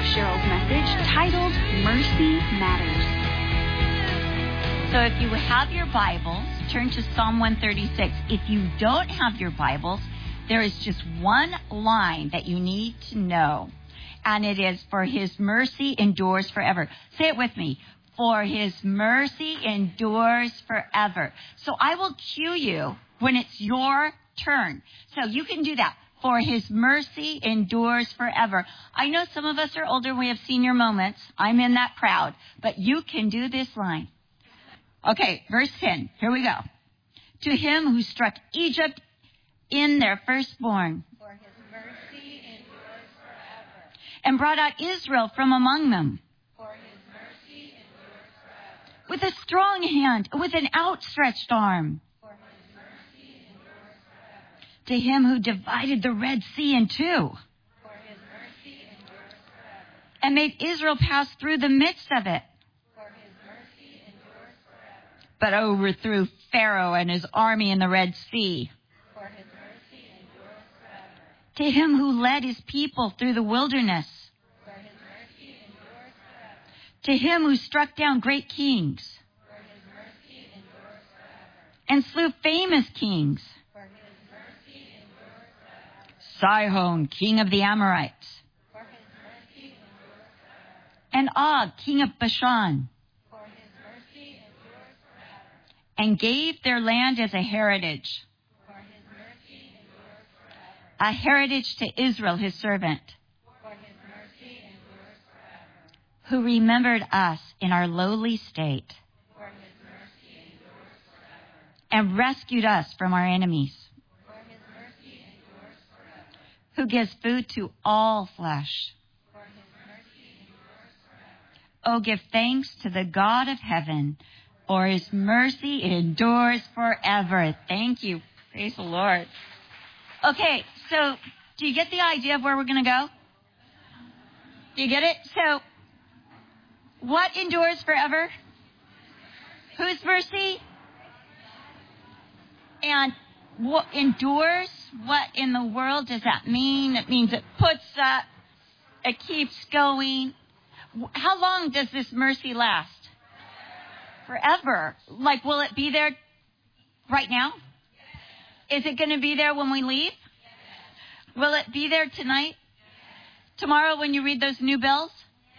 Cheryl's message titled Mercy Matters. So if you have your Bibles, turn to Psalm 136. If you don't have your Bibles, there is just one line that you need to know, and it is, for his mercy endures forever. Say it with me. For his mercy endures forever. So I will cue you when it's your turn. So you can do that. For his mercy endures forever. I know some of us are older. We have senior moments. I'm in that crowd. But you can do this line. Okay, verse 10. Here we go. To him who struck Egypt in their firstborn. For his mercy endures forever. And brought out Israel from among them. For his mercy endures forever. With a strong hand, with an outstretched arm. To him who divided the Red Sea in two. For his mercy endures forever. And made Israel pass through the midst of it. For his mercy endures forever. But overthrew Pharaoh and his army in the Red Sea. For his mercy endures forever. To him who led his people through the wilderness. For his mercy endures forever. To him who struck down great kings. For his mercy endures forever. And slew famous kings. Sihon, king of the Amorites. For his mercy endures forever. And Og, king of Bashan. For his mercy endures forever. And gave their land as a heritage. For his mercy endures forever. A heritage to Israel, his servant. For his mercy endures forever. Who remembered us in our lowly state. For his mercy endures forever. And rescued us from our enemies. Who gives food to all flesh. For his mercy endures forever. Oh, give thanks to the God of heaven, for his mercy endures forever. Thank you. Praise the Lord. Okay, so do you get the idea of where we're going to go? Do you get it? So, what endures forever? Whose mercy? And what endures? What in the world does that mean? It means it puts up, it keeps going. How long does this mercy last? Forever. Like, will it be there right now? Is it going to be there when we leave? Will it be there tonight? Tomorrow when you read those new bills?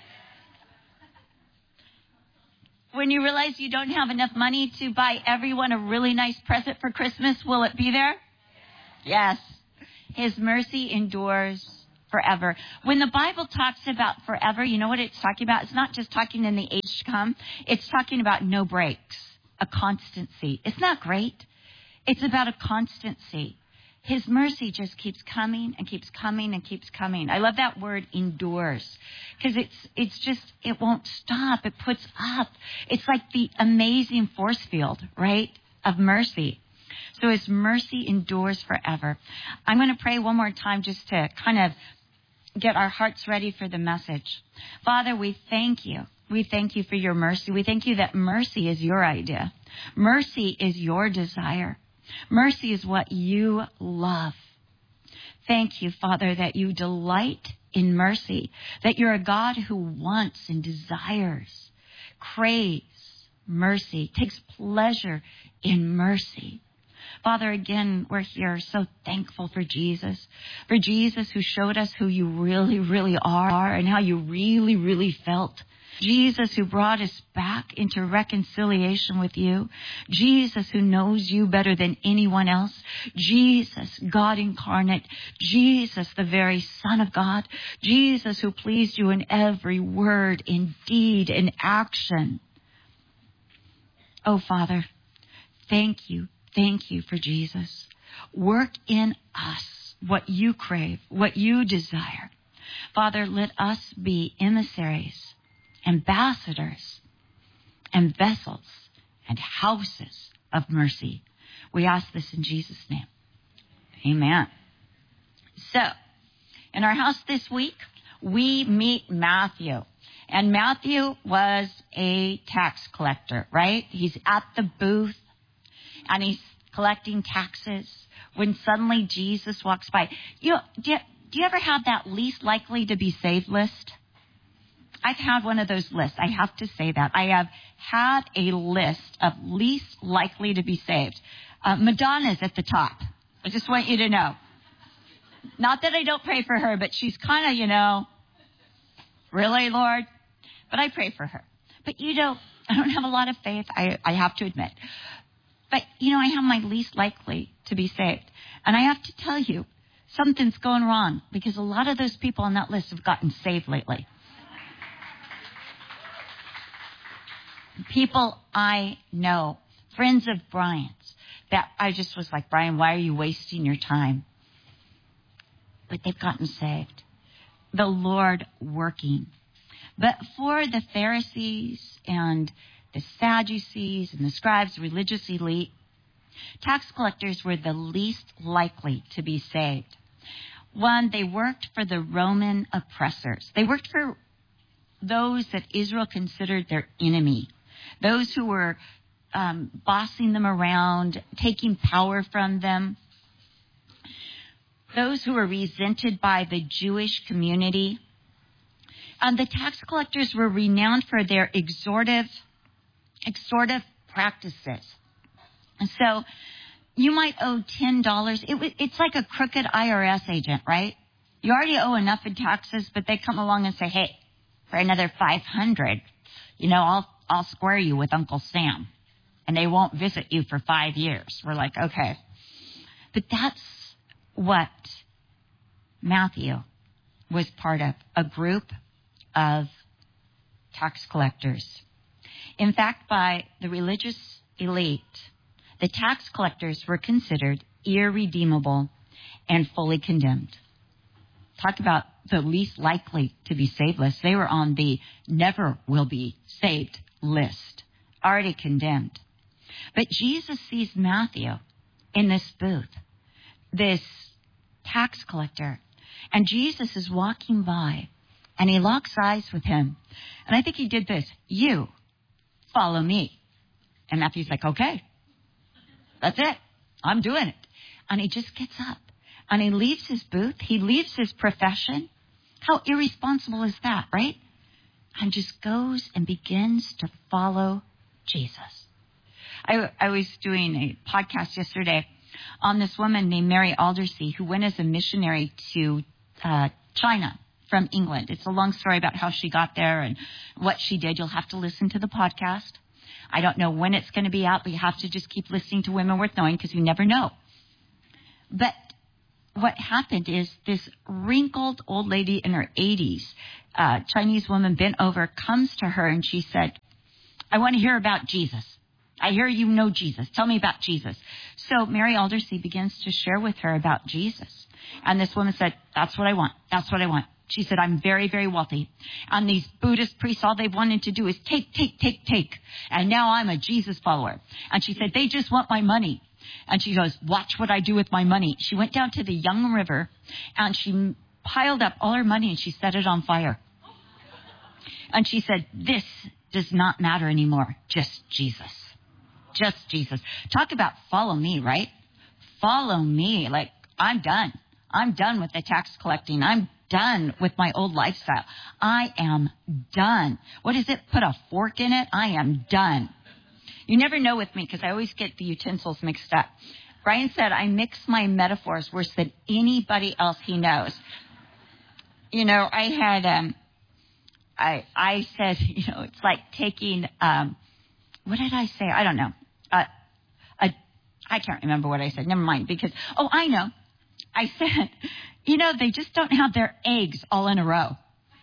When you realize you don't have enough money to buy everyone a really nice present for Christmas, will it be there? Yes. His mercy endures forever. When the Bible talks about forever, you know what it's talking about? It's not just talking in the age to come. It's talking about no breaks, a constancy. Isn't that great? It's about a constancy. His mercy just keeps coming and keeps coming and keeps coming. I love that word endures because it's just, it won't stop. It puts up. It's like the amazing force field, right, of mercy. So his mercy endures forever. I'm going to pray one more time just to kind of get our hearts ready for the message. Father, we thank you. We thank you for your mercy. We thank you that mercy is your idea. Mercy is your desire. Mercy is what you love. Thank you, Father, that you delight in mercy, that you're a God who wants and desires, craves mercy, takes pleasure in mercy. Father, again, we're here so thankful for Jesus who showed us who you really, really are and how you really, really felt. Jesus who brought us back into reconciliation with you. Jesus who knows you better than anyone else. Jesus, God incarnate. Jesus, the very Son of God. Jesus who pleased you in every word, in deed, in action. Oh, Father, thank you. Thank you for Jesus. Work in us what you crave, what you desire. Father, let us be emissaries, ambassadors, and vessels and houses of mercy. We ask this in Jesus' name. Amen. So, in our house this week, we meet Matthew. And Matthew was a tax collector, right? He's at the booth and he's collecting taxes when suddenly Jesus walks by. Do you ever have that least likely to be saved list? I've had one of those lists. I have to say that. I have had a list of least likely to be saved. Madonna's at the top. I just want you to know. Not that I don't pray for her, but she's kind of, really, Lord? But I pray for her. But, I don't have a lot of faith, I have to admit. But, I have my least likely to be saved. And I have to tell you, something's going wrong because a lot of those people on that list have gotten saved lately. People I know, friends of Brian's, that I just was like, Brian, why are you wasting your time? But they've gotten saved. The Lord working. But for the Pharisees and the Sadducees and the scribes, religious elite, tax collectors were the least likely to be saved. One, they worked for the Roman oppressors. They worked for those that Israel considered their enemy, those who were bossing them around, taking power from them, those who were resented by the Jewish community. And the tax collectors were renowned for their extortive practices. And so you might owe $10. It's like a crooked IRS agent, right? You already owe enough in taxes, but they come along and say, hey, for another $500, I'll square you with Uncle Sam. And they won't visit you for 5 years. We're like, okay. But that's what Matthew was part of, a group of tax collectors. In fact, by the religious elite, the tax collectors were considered irredeemable and fully condemned. Talk about the least likely to be saved list. They were on the never will be saved list, already condemned. But Jesus sees Matthew in this booth, this tax collector, and Jesus is walking by, and he locks eyes with him. And I think he did this. You, follow me. And Matthew's like, okay, that's it. I'm doing it. And he just gets up, and he leaves his booth. He leaves his profession. How irresponsible is that, right? And just goes and begins to follow Jesus. I was doing a podcast yesterday on this woman named Mary Aldersey, who went as a missionary to China from England. It's a long story about how she got there and what she did. You'll have to listen to the podcast. I don't know when it's going to be out, but you have to just keep listening to Women Worth Knowing because you never know. But what happened is this wrinkled old lady in her 80s, Chinese woman bent over, comes to her and she said, I want to hear about Jesus. I hear you know Jesus. Tell me about Jesus. So Mary Aldersey begins to share with her about Jesus. And this woman said, that's what I want. That's what I want. She said, I'm very, very wealthy. And these Buddhist priests, all they wanted to do is take. And now I'm a Jesus follower. And she said, they just want my money. And she goes, watch what I do with my money. She went down to the Young River and she piled up all her money and she set it on fire. And she said, this does not matter anymore. Just Jesus. Just Jesus. Talk about follow me, right? Follow me. Like, I'm done. I'm done with the tax collecting. I'm done with my old lifestyle. I am done. What is it? Put a fork in it? I am done. You never know with me because I always get the utensils mixed up. Brian said I mix my metaphors worse than anybody else he knows. I had, I said, it's like taking, what did I say? I don't know. I can't remember what I said. Never mind. Because, I know. I said, they just don't have their eggs all in a row.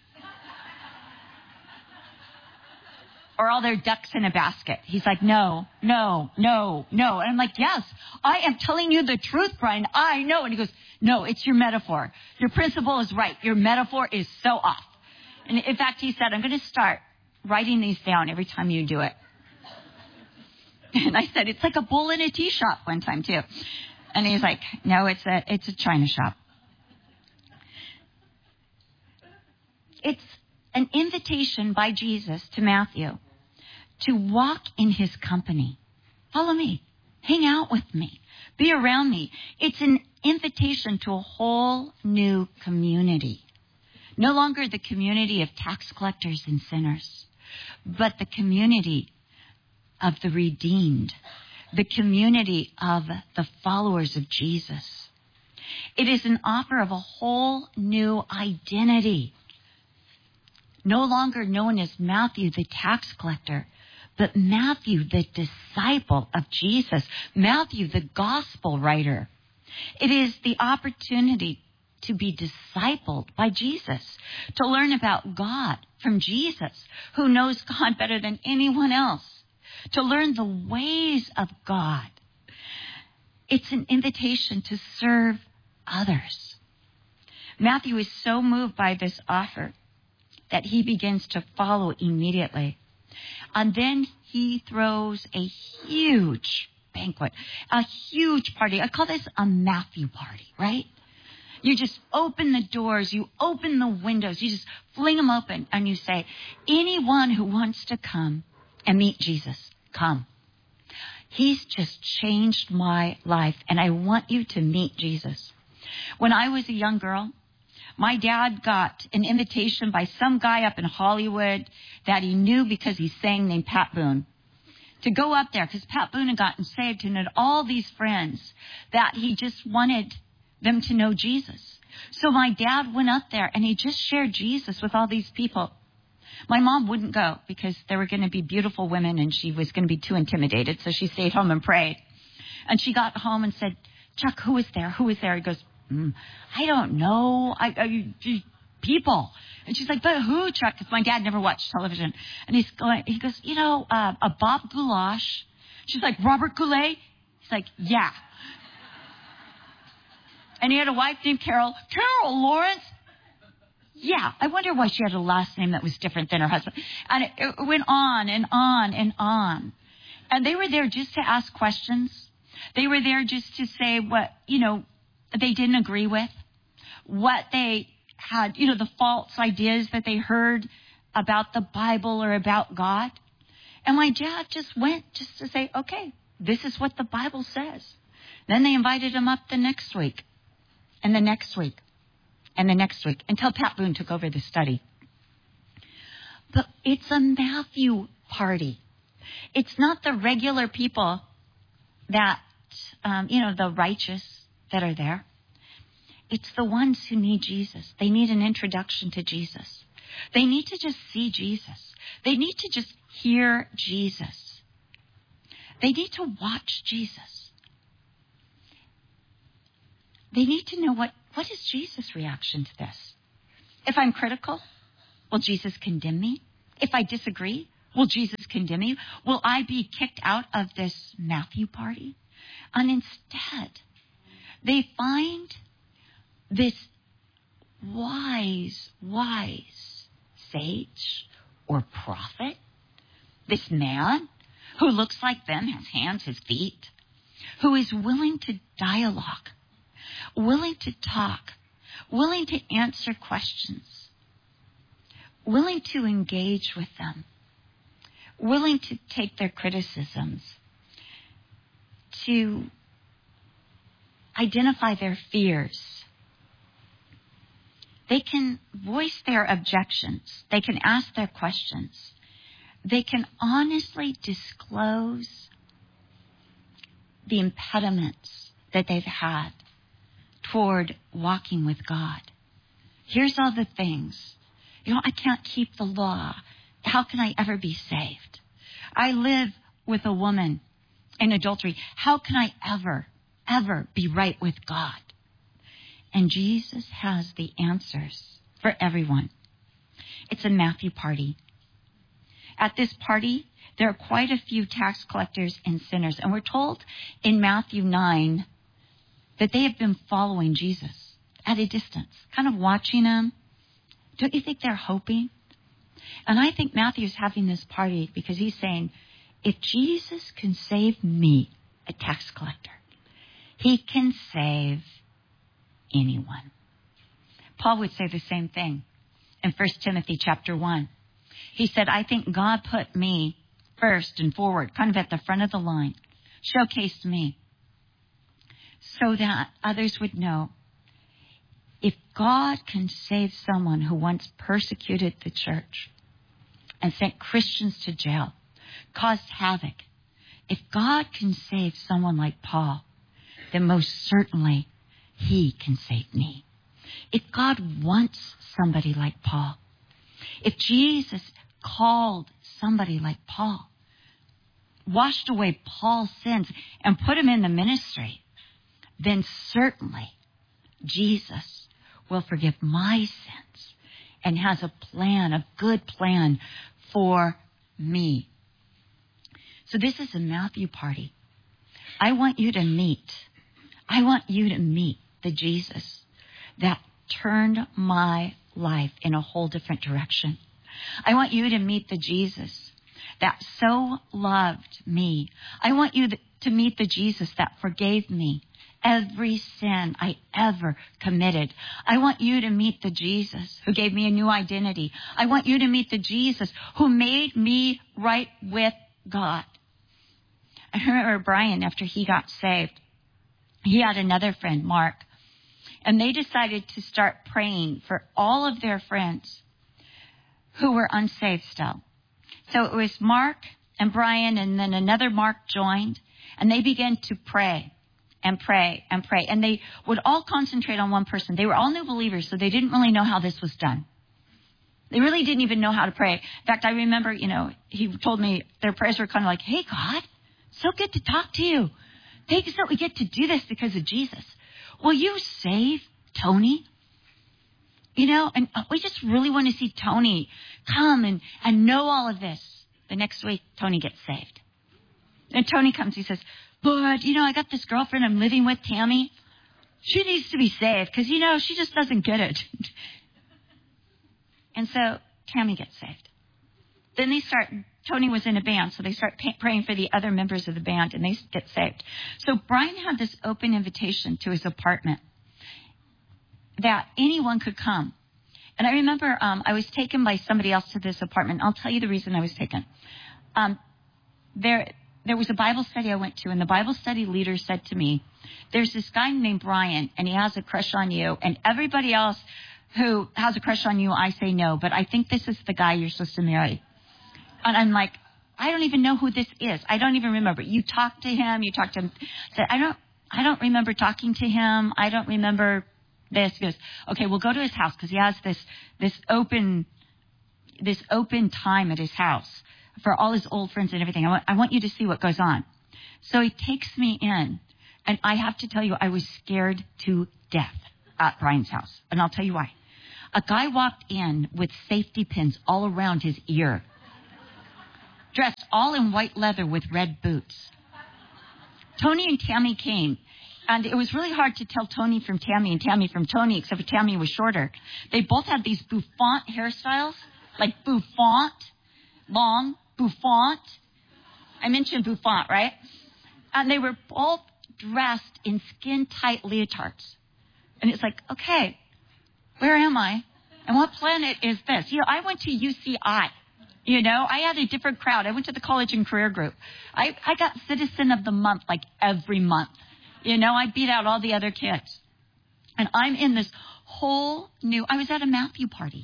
Or all their ducks in a basket. He's like, no. And I'm like, yes, I am telling you the truth, Brian. I know. And he goes, no, it's your metaphor. Your principle is right. Your metaphor is so off. And in fact, he said, I'm going to start writing these down every time you do it. And I said, it's like a bull in a tea shop one time too. And he's like, no, it's a China shop. It's an invitation by Jesus to Matthew to walk in his company. Follow me. Hang out with me. Be around me. It's an invitation to a whole new community. No longer the community of tax collectors and sinners, but the community of the redeemed, the community of the followers of Jesus. It is an offer of a whole new identity. No longer known as Matthew the tax collector, but Matthew the disciple of Jesus, Matthew the gospel writer. It is the opportunity to be discipled by Jesus, to learn about God from Jesus, who knows God better than anyone else, to learn the ways of God. It's an invitation to serve others. Matthew is so moved by this offer that he begins to follow immediately. And then he throws a huge banquet, a huge party. I call this a Matthew party, right? You just open the doors, you open the windows, you just fling them open, and you say, anyone who wants to come and meet Jesus, come. He's just changed my life, and I want you to meet Jesus. When I was a young girl, my dad got an invitation by some guy up in Hollywood that he knew because he sang, named Pat Boone, to go up there because Pat Boone had gotten saved and had all these friends that he just wanted them to know Jesus. So my dad went up there and he just shared Jesus with all these people. My mom wouldn't go because there were going to be beautiful women and she was going to be too intimidated. So she stayed home and prayed. And she got home and said, Chuck, who was there? Who was there? He goes, I don't know. People. And she's like, but who, Chuck? Because my dad never watched television. And he goes, a Bob Goulash. She's like, Robert Goulet? He's like, yeah. And he had a wife named Carol. Carol Lawrence? Yeah. I wonder why she had a last name that was different than her husband. And it went on and on and on. And they were there just to ask questions. They were there just to say what, they didn't agree with. What they had, the false ideas that they heard about the Bible or about God. And my dad just went just to say, okay, this is what the Bible says. Then they invited him up the next week. And the next week, and the next week, until Pat Boone took over the study. But it's a Matthew party. It's not the regular people that, the righteous that are there. It's the ones who need Jesus. They need an introduction to Jesus. They need to just see Jesus. They need to just hear Jesus. They need to watch Jesus. They need to know what is Jesus' reaction to this. If I'm critical, will Jesus condemn me? If I disagree, will Jesus condemn me? Will I be kicked out of this Matthew party? And instead, they find this wise sage or prophet, this man who looks like them, has hands, has feet, who is willing to dialogue, willing to talk, willing to answer questions, willing to engage with them, willing to take their criticisms, to identify their fears. They can voice their objections. They can ask their questions. They can honestly disclose the impediments that they've had toward walking with God. Here's all the things. I can't keep the law. How can I ever be saved? I live with a woman in adultery. How can I ever be right with God? And Jesus has the answers for everyone. It's a Matthew party. At this party, there are quite a few tax collectors and sinners. And we're told in Matthew 9 that they have been following Jesus at a distance, kind of watching him. Don't you think they're hoping? And I think Matthew's having this party because he's saying, if Jesus can save me, a tax collector, he can save anyone. Paul would say the same thing in 1 Timothy chapter 1. He said, I think God put me first and forward, kind of at the front of the line, showcased me so that others would know If God can save someone who once persecuted the church and sent Christians to jail, caused havoc, if God can save someone like Paul, then most certainly he can save me. If God wants somebody like Paul, if Jesus called somebody like Paul, washed away Paul's sins and put him in the ministry, then certainly Jesus will forgive my sins and has a plan, a good plan for me. So this is a Matthew party. I want you to meet the Jesus that turned my life in a whole different direction. I want you to meet the Jesus that so loved me. I want you to meet the Jesus that forgave me every sin I ever committed. I want you to meet the Jesus who gave me a new identity. I want you to meet the Jesus who made me right with God. I remember Brian, after he got saved, he had another friend, Mark, and they decided to start praying for all of their friends who were unsaved still. So it was Mark and Brian, and then another Mark joined, and they began to pray and pray and pray. And they would all concentrate on one person. They were all new believers, so they didn't really know how this was done. They really didn't even know how to pray. In fact, I remember, he told me their prayers were kind of like, hey, God, so good to talk to you. Thanks that we get to do this because of Jesus. Will you save Tony? And we just really want to see Tony come and know all of this. The next week, Tony gets saved. And Tony comes, he says, but, I got this girlfriend I'm living with, Tammy. She needs to be saved because, she just doesn't get it. And so Tammy gets saved. Then Tony was in a band, so they start praying for the other members of the band, and they get saved. So Brian had this open invitation to his apartment that anyone could come. And I remember I was taken by somebody else to this apartment. I'll tell you the reason I was taken. There was a Bible study I went to, and the Bible study leader said to me, there's this guy named Brian, and he has a crush on you, and everybody else who has a crush on you, I say no, but I think this is the guy you're supposed to marry. And I'm like, I don't even know who this is. I don't even remember. You talked to him. Said, I don't remember talking to him. I don't remember this. He goes, okay, we'll go to his house because he has this open time at his house for all his old friends and everything. I want you to see what goes on. So he takes me in, and I have to tell you, I was scared to death at Brian's house. And I'll tell you why. A guy walked in with safety pins all around his ear, dressed all in white leather with red boots. Tony and Tammy came, and it was really hard to tell Tony from Tammy and Tammy from Tony, except for Tammy was shorter. They both had these bouffant hairstyles, like bouffant, long, bouffant. I mentioned bouffant, right? And they were both dressed in skin-tight leotards. And it's like, okay, where am I? And what planet is this? I went to UCI. I had a different crowd. I went to the college and career group. I got Citizen of the Month like every month. I beat out all the other kids. And I'm in this whole I was at a Matthew party.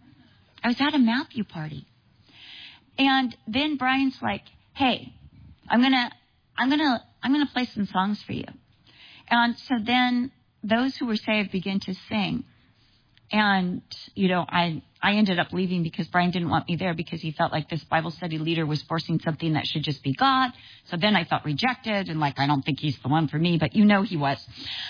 And then Brian's like, hey, I'm gonna play some songs for you. And so then those who were saved began to sing. And, I ended up leaving because Brian didn't want me there because he felt like this Bible study leader was forcing something that should just be God. So then I felt rejected and I don't think he's the one for me, but he was.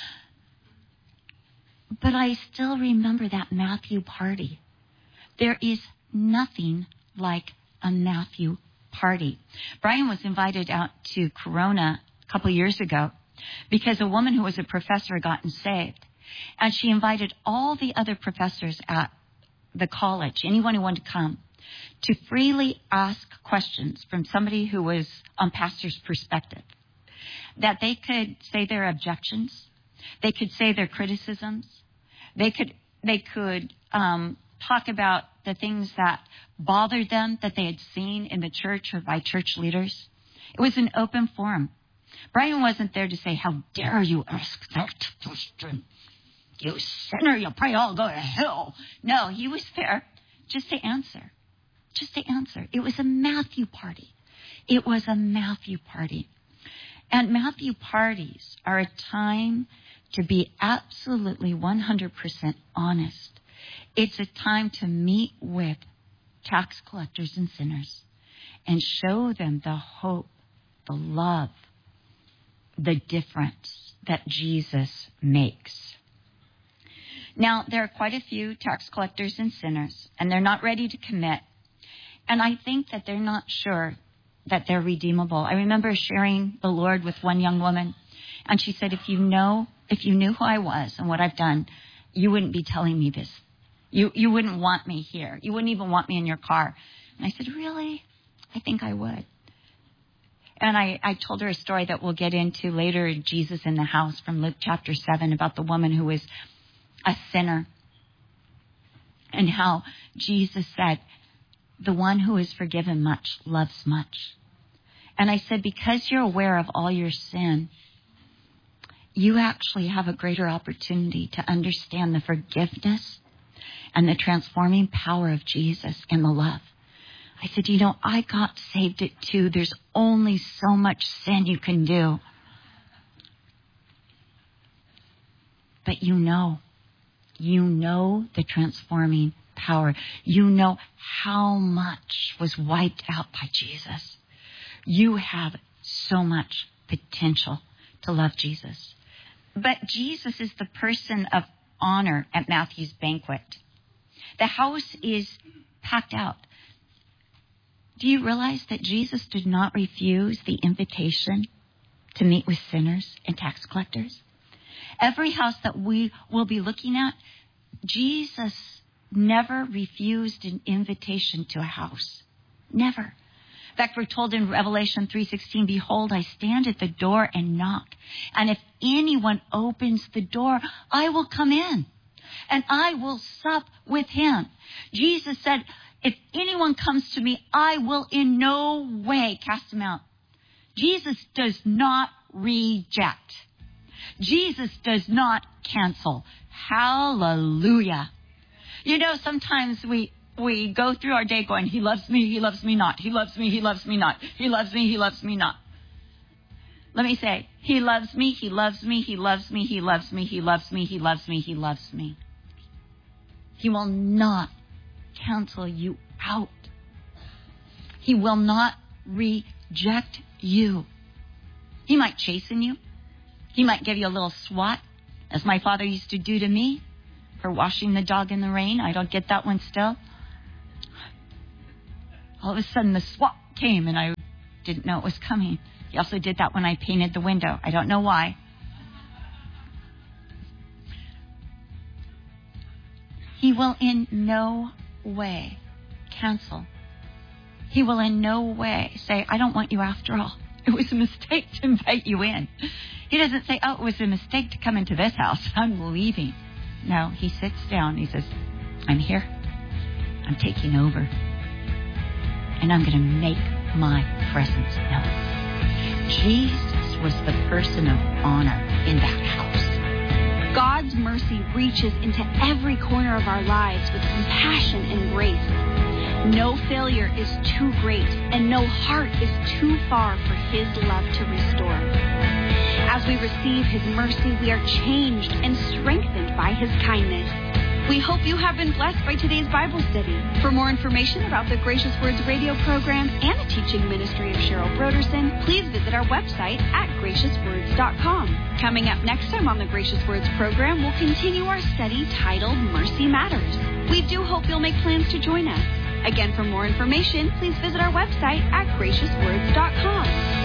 But I still remember that Matthew party. There is nothing like a Matthew party. Brian was invited out to Corona a couple years ago because a woman who was a professor had gotten saved. And she invited all the other professors at the college, anyone who wanted to come, to freely ask questions from somebody who was on pastor's perspective. That they could say their objections. They could say their criticisms. They could talk about the things that bothered them that they had seen in the church or by church leaders. It was an open forum. Brian wasn't there to say, how dare you ask that question? You sinner, you'll probably all go to hell. No, he was there just to answer. Just to answer. It was a Matthew party. It was a Matthew party. And Matthew parties are a time to be absolutely 100% honest. It's a time to meet with tax collectors and sinners and show them the hope, the love, the difference that Jesus makes. Now, there are quite a few tax collectors and sinners, and they're not ready to commit. And I think that they're not sure that they're redeemable. I remember sharing the Lord with one young woman, and she said, if you knew who I was and what I've done, you wouldn't be telling me this. You wouldn't want me here. You wouldn't even want me in your car. And I said, really? I think I would. And I told her a story that we'll get into later in Jesus in the House from Luke chapter 7 about the woman who was a sinner and how Jesus said, the one who is forgiven much loves much. And I said, because you're aware of all your sin, you actually have a greater opportunity to understand the forgiveness and the transforming power of Jesus and the love. I said, I got saved at 2. There's only so much sin you can do. But you know the transforming power. You know how much was wiped out by Jesus. You have so much potential to love Jesus. But Jesus is the person of honor at Matthew's banquet. The house is packed out. Do you realize that Jesus did not refuse the invitation to meet with sinners and tax collectors? Every house that we will be looking at, Jesus never refused an invitation to a house. Never. In fact, we're told in Revelation 3:16, behold, I stand at the door and knock. And if anyone opens the door, I will come in and I will sup with him. Jesus said, if anyone comes to me, I will in no way cast him out. Jesus does not reject. Jesus does not cancel. Hallelujah. Sometimes we go through our day going, he loves me not. He loves me not. He loves me not. Let me say, he loves me. He will not cancel you out. He will not reject you. He might chasten you. He might give you a little swat, as my father used to do to me for washing the dog in the rain. I don't get that one still. All of a sudden the swat came and I didn't know it was coming. He also did that when I painted the window. I don't know why. He will in no way cancel. He will in no way say, I don't want you after all. It was a mistake to invite you in. He doesn't say, oh, it was a mistake to come into this house. I'm leaving. No, he sits down. He says, I'm here. I'm taking over. And I'm going to make my presence known. Jesus was the person of honor in that house. God's mercy reaches into every corner of our lives with compassion and grace. No failure is too great, and no heart is too far for His love to restore. As we receive His mercy, we are changed and strengthened by His kindness. We hope you have been blessed by today's Bible study. For more information about the Gracious Words radio program and the teaching ministry of Cheryl Broderson, please visit our website at graciouswords.com. Coming up next time on the Gracious Words program, we'll continue our study titled Mercy Matters. We do hope you'll make plans to join us. Again, for more information, please visit our website at graciouswords.com.